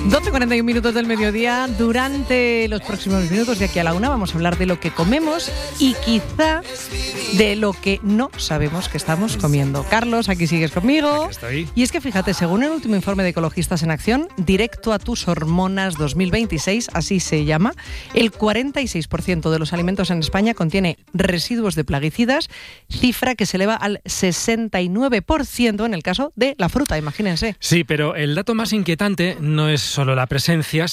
12:41 minutos del mediodía. Durante los próximos minutos de aquí a la 1 vamos a hablar de lo que comemos y quizá de lo que no sabemos que estamos comiendo. Carlos, aquí sigues conmigo. Aquí estoy. Y es que fíjate, según el último informe de Ecologistas en Acción, Directo a tus hormonas 2026, así se llama, el 46% de los alimentos en España contiene residuos de plaguicidas, cifra que se eleva al 69% en el caso de la fruta, imagínense. Sí, pero el dato más inquietante no es solo la presencia,